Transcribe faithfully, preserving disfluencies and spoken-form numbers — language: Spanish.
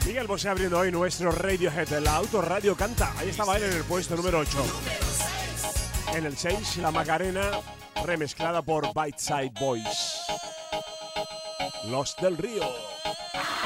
Miguel Bosé abriendo hoy nuestro Radiohead, la Autoradio canta. Ahí estaba él en el puesto número ocho. En el seis, La Macarena, remezclada por Bite Side Boys. Los del Río.